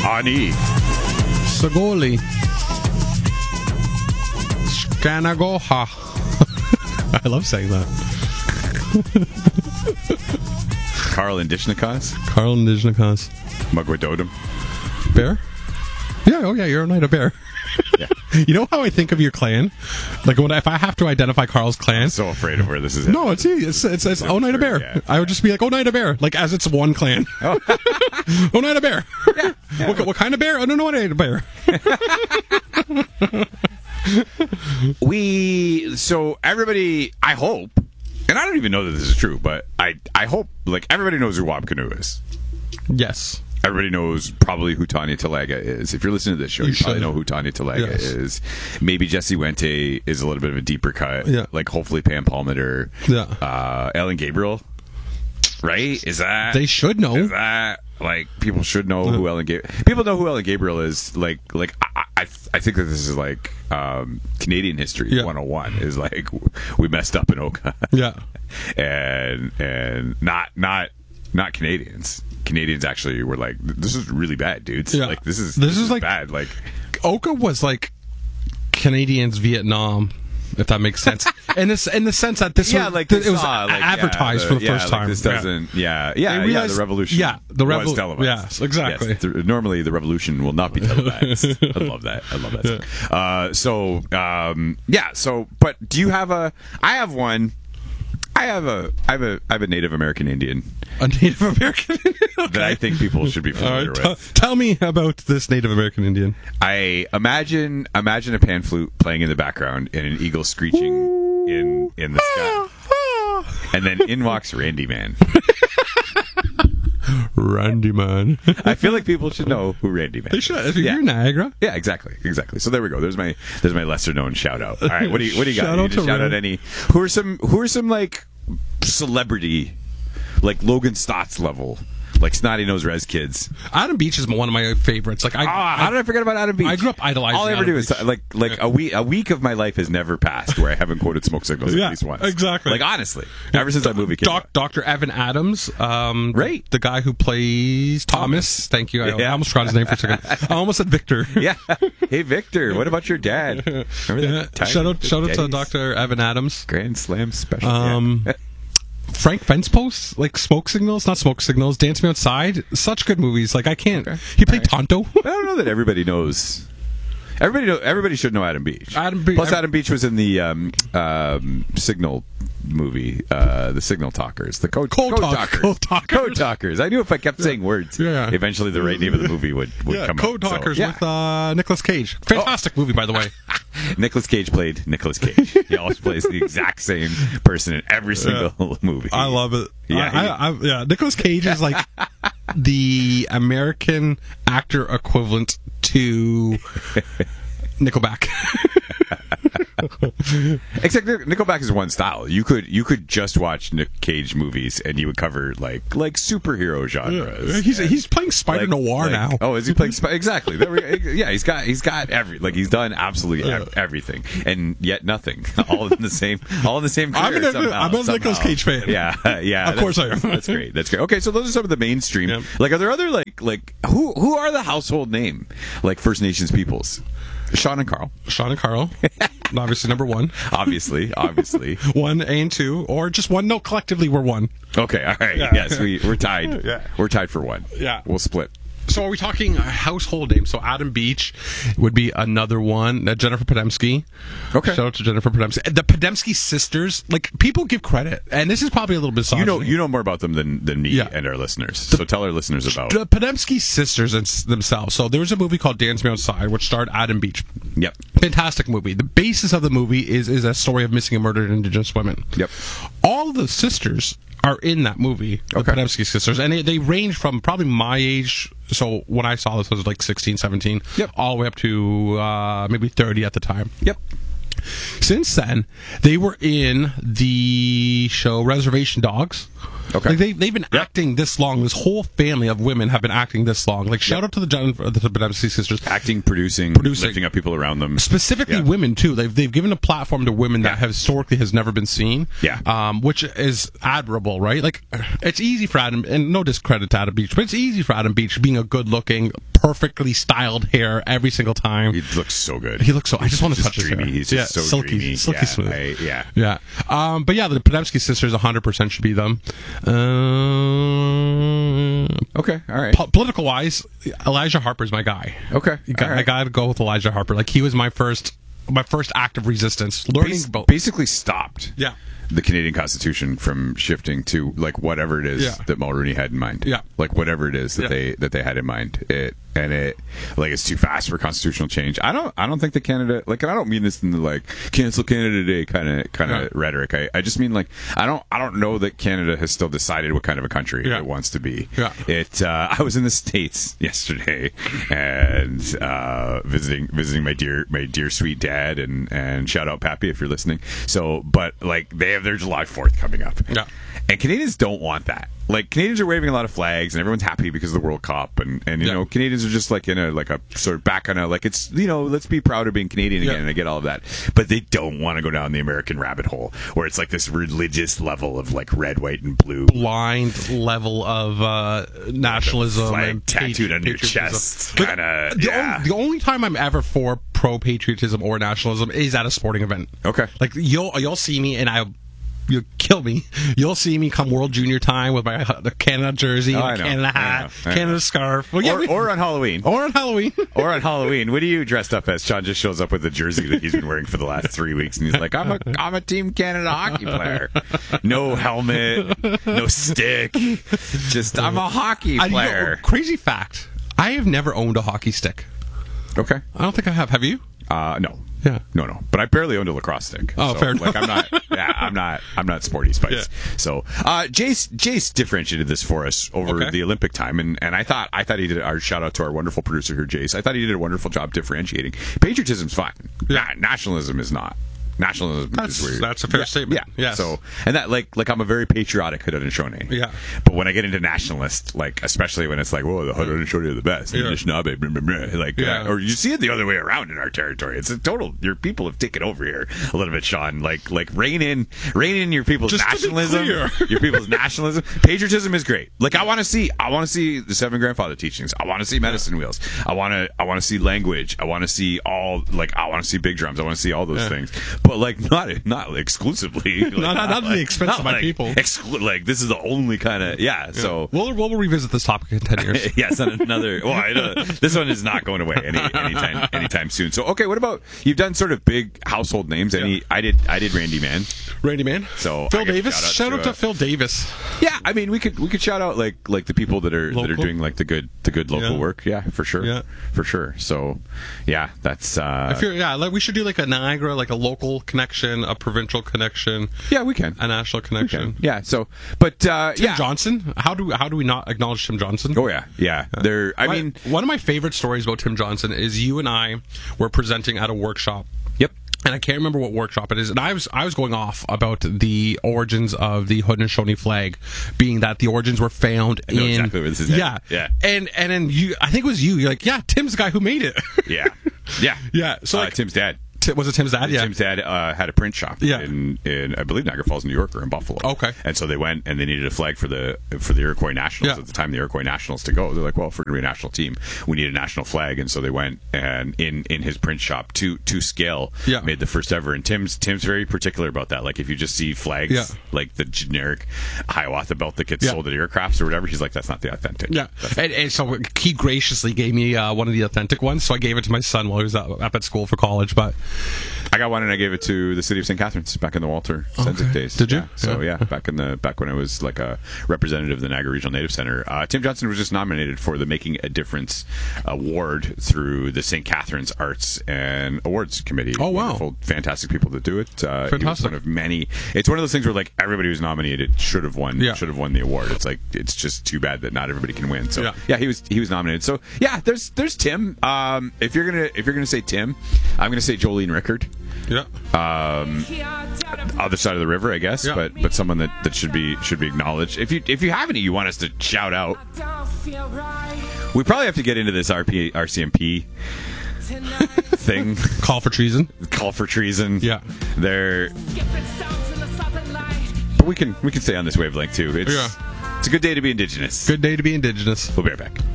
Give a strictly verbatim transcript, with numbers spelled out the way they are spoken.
Ani. Sagoli. Skanagoha. I love saying that. Karl Indishnikas. Karl Indishnikas. Mugwadodum. Bear? Yeah, oh yeah, you're a knight of bear. Yeah. You know how I think of your clan? Like, when if I have to identify Carl's clan... I'm so afraid of where this is headed. No, it's it's it's, it's Oh Knight of Bear. Yeah. I would just be like, Oh Knight of Bear, like as it's one clan. Oh, oh Knight of Bear. Yeah. Yeah. What, what kind of bear? I don't know what Knight of Bear. We so everybody, I hope, and I don't even know that this is true, but I I hope like everybody knows who Wab Kanu is. Yes. Everybody knows probably who Tanya Talaga is. If you're listening to this show, you, You probably should. know who Tanya Talaga Yes. is. Maybe Jesse Wente is a little bit of a deeper cut. Yeah. Like hopefully Pam Palmater. Yeah. Uh, Ellen Gabriel. Right? Is that They should know. Is that like people should know who Ellen Gabriel? People know who Ellen Gabriel is. Like like I I, I think that this is like um, Canadian history Yeah. one oh one. Is like we messed up in Oka. Yeah. and and not not not Canadians. Canadians actually were like, this is really bad, dudes. Yeah. Like this is This is like- bad. Like Oka was like Canadians Vietnam, if that makes sense. in this in the sense that this yeah, was, like th- they it was saw, like, advertised yeah, for the yeah, first like, time. This doesn't. Yeah, yeah, They yeah. realized- The revolution. yeah, the revol- was televised. yes, exactly. Yes, th- normally, the revolution will not be televised. I love that. I love that. Yeah. Uh, so, um, yeah. So, but do you have a? I have one. I have a. I have a. I have a Native American Indian A Native American Indian? Okay. that I think people should be All familiar right, with. t- tell me about this Native American Indian. I imagine imagine a pan flute playing in the background and an eagle screeching in in the sky, and then in walks Randy Man. Randy Man. I feel like people should know who Randy Man. They is. should. If Yeah. you're Niagara. Yeah, exactly, exactly. So there we go. There's my there's my lesser known shout out. All right, what do you what do you got? Shout You out need to to shout out Ran- any who are some who are some like celebrity, like Logan Stotts level, like Snotty Nose Rez kids. Adam Beach is one of my favorites. Like I, Ah, how did I forget about Adam Beach? I grew up idolizing All I ever Adam do is Beach. like like a week a week of my life has never passed where I haven't quoted Smoke Signals Yeah, at least once. exactly. Like honestly, ever since that movie came Doc, out. Doctor Evan Adams, um, Right. the guy who plays Thomas. Thank you. I, Yeah. I almost forgot his name for a second. I almost said Victor. Yeah. Hey Victor, what about your dad? Remember Yeah. that time Shout out, with shout out to Daddies? Doctor Evan Adams. Grand Slam special. Um, Yeah. Frank Fencepost, like Smoke Signals, not Smoke Signals, Dance Me Outside. Such good movies. Like I can't. Okay. He played Tonto. I don't know that everybody knows. Everybody know. Everybody should know Adam Beach. Adam Be- Plus, Adam- Adam Beach was in the um, um, Signal movie, uh, the Signal Talkers, the Code, Code Talk- Talkers. Code Talkers. Code Talkers. I knew if I kept saying words, Yeah. eventually the right name of the movie would, would yeah, come Code out. So, Talkers yeah. with uh, Nicolas Cage. Fantastic movie, by the way. Nicolas Cage played Nicolas Cage. He always plays the exact same person in every single movie. I love it. Yeah, I, he- I, I, yeah. Nicolas Cage is like the American actor equivalent to Nickelback. Except Nic- Nickelback is one style. You could you could just watch Nick Cage movies and you would cover like like superhero genres. he's And, he's playing Spider like- Noir like- now. Oh, is he playing Sp- exactly? There we, yeah, he's got he's got every like he's done absolutely ev- everything and yet nothing. All in the same all in the same career. I'm an- somehow, I'm a somehow. Nicolas Cage fan. Yeah, yeah. Of course I am. That's great. That's great. Okay, so those are some of the mainstream. Yep. Like, are there other like like who who are the household name like First Nations peoples? Sean and Carl, Sean and Carl, obviously number one, obviously, obviously. one and two, or just one. No, collectively we're one. Okay, all right. Yeah. Yes, we we're tied. Yeah. We're tied for one. Yeah. We'll split. So are we talking household names? So Adam Beach would be another one. Uh, Jennifer Podemsky. Okay. Shout out to Jennifer Podemsky. The Podemsky sisters, like people give credit, and this is probably a little bit. You know you know more about them than, than me Yeah. and our listeners. So tell our listeners about. The Podemsky sisters and s- themselves. So there was a movie called Dance Me Outside, which starred Adam Beach. Yep. Fantastic movie. The basis of the movie is is a story of missing and murdered Indigenous women. Yep. All of the sisters are in that movie, the Okay. Podemsky sisters, and they, they range from probably my age. So when I saw this, I was like sixteen, seventeen, Yep. all the way up to uh, maybe thirty at the time. Yep. Since then, they were in the show Reservation Dogs. Okay. Like they they've been Yep. acting this long. This whole family of women have been acting this long. Like shout Yep. out to the John, the Podemsky sisters. Acting, producing, Producing. lifting up people around them. Specifically Yeah. women too. They've they've given a platform to women that Yeah. have historically has never been seen. Yeah. Um, which is admirable, right? Like it's easy for Adam, and no discredit to Adam Beach, but it's easy for Adam Beach being a good looking, perfectly styled hair every single time. He looks so good. He looks so. I just want to Just touch his dreamy. hair. He's just yeah, so silky, dreamy. silky Yeah, smooth. I- yeah. yeah. Um, but yeah, the Podemsky sisters, one hundred percent should be them. Uh, Okay, all right. po- political wise, Elijah Harper's my guy. Okay, You got- all right. I got to go with Elijah Harper. Like he was my first, my first act of resistance. Learning Bas- about. basically stopped Yeah. the Canadian Constitution from shifting to like whatever it is Yeah. that Mulroney had in mind. Yeah. Like whatever it is that Yeah. they that they had in mind. It and it like it's too fast for constitutional change. I don't I don't think that Canada like and I don't mean this in the like cancel Canada Day kind of kind of Yeah. rhetoric. I, I just mean like I don't I don't know that Canada has still decided what kind of a country Yeah. it wants to be. Yeah. It uh, I was in the States yesterday and uh, visiting visiting my dear my dear sweet dad and and shout out Pappy if you're listening. So but like they have their July fourth coming up. Yeah. And Canadians don't want that. Like Canadians are waving a lot of flags and everyone's happy because of the World Cup and, and you Yeah. know, Canadians are just like in a like a sort of back on a like it's you know, let's be proud of being Canadian again Yeah. and I get all of that. But they don't want to go down the American rabbit hole where it's like this religious level of like red, white, and blue. Blind level of uh, nationalism Flag and tattooed patri- on your patriotism. chest. Like, Kinda the, yeah. only, the only time I'm ever for pro patriotism or nationalism is at a sporting event. Okay. Like you'll you'll see me and I. You'll kill me. You'll see me come World Junior time with my uh, Canada jersey, Oh, my I know. Canada I hat, know. I Canada know. scarf. Well, yeah, or, we- or on Halloween. or on Halloween. Or on Halloween, what are you dressed up as? Sean just shows up with the jersey that he's been wearing for the last three weeks, and he's like, "I'm a, I'm a Team Canada hockey player. No helmet, no stick, just I'm a hockey I- you know, player." crazy fact: I have never owned a hockey stick. Okay, I don't think I have. Have you? uh, no, Yeah. no, no. But I barely owned a lacrosse stick. Oh, so, fair Like I'm not, yeah, I'm not, I'm not sporty spice. Yeah. So, uh, Jace, Jace differentiated this for us over Okay. the Olympic time, and, and I thought, I thought he did. Our shout out to our wonderful producer here, Jace. I thought he did a wonderful job differentiating. Patriotism's fine. Yeah. Na- nationalism is not. Nationalism That's- is weird. that's a fair Yeah, statement. Yeah. Yes. So, and that like like I'm a very patriotic Haudenosaunee. Yeah. But when I get into nationalist, like especially when it's like, whoa, the Haudenosaunee are the best, Yeah. the Anishinaabe, blah, blah, blah, like, Yeah. uh, or you see it the other way around in our territory. It's a total. Your people have taken over here a little bit, Sean. Like like rein in rein in your people's Just to be nationalism. clear. Your people's nationalism. Patriotism is great. Like I want to see I want to see the seven grandfather teachings. I want to see medicine wheels. I want to I want to see language. I want to see all like I want to see big drums. I want to see all those Yeah. things. But like not not exclusively. Like, Not- not at the like- expense not of my like people. Exclu- like this is the only kind of yeah. So We'll we'll revisit this topic in ten years. yes, on another. Well, I, uh, this one is not going away any anytime anytime soon. So okay, what about you've done sort of big household names? Any? Yeah. I did. I did Randy Man. Randy Man. So, Phil I give a Davis. shout out Shout to, out to, uh, Phil Davis. Yeah, I mean we could we could shout out like like the people that are that are Local? doing like the good the good local Yeah. work. Yeah, for sure. Yeah. for sure. So yeah, that's uh, I feel yeah, like we should do like a Niagara, like a local connection, a provincial connection, yeah we can. a national We connection. can. Yeah. So, but uh, Tim yeah. Johnson. How do how do we not acknowledge Tim Johnson? Oh yeah, yeah. There. I My- mean, one of my favorite stories about Tim Johnson is you and I were presenting at a workshop. yep. And I can't remember what workshop it is. And I was I was going off about the origins of the Haudenosaunee flag, being that the origins were found know in exactly where this is yeah headed. Yeah. And and then you I think it was you. You're like, yeah, Tim's the guy who made it. Yeah. Yeah. Yeah, so, uh, like- Tim's dad. Ti- was it Tim's dad? Yeah. Tim's dad uh, had a print shop Yeah. in, in I believe Niagara Falls, New York, or in Buffalo. Okay. And so they went and they needed a flag for the for the Iroquois Nationals Yeah. at the time. The Iroquois Nationals to go. They're like, well, if we're going to be a national team, we need a national flag. And so they went and in, in his print shop to to scale Yeah. made the first ever. And Tim's Tim's very particular about that. Like if you just see flags Yeah. like the generic Hiawatha belt that gets Yeah. sold at Aircrafts or whatever, he's like, that's not the authentic. Yeah, and, and so he graciously gave me uh, one of the authentic ones, so I gave it to my son while he was up, up at school for college. But I got one and I gave it to the city of Saint Catharines back in the Walter Senzik Okay. days. Did you? Yeah. So yeah. back in the back when I was like a representative of the Niagara Regional Native Center, uh, Tim Johnson was just nominated for the Making a Difference award through the Saint Catharines Arts and Awards Committee. Oh, wow. Wonderful, fantastic people that do it. Uh, he was Fantastic. one of many. It's one of those things where like everybody who's nominated should have won. Yeah. Should have won the award. It's like it's just too bad that not everybody can win. So Yeah. yeah, he was he was nominated. So yeah, there's there's Tim. Um, if you're gonna if you're gonna say Tim, I'm gonna say Jolene Rickard. yeah, Um, other side of the river, I guess. Yeah. But but someone that, that should be should be acknowledged. If you if you have any you want us to shout out, we probably have to get into this R P R C M P thing. Call for treason. Call for treason. Yeah. They're. But we can we can stay on this wavelength too. It's Yeah. it's a good day to be Indigenous. Good day to be Indigenous. We'll be right back.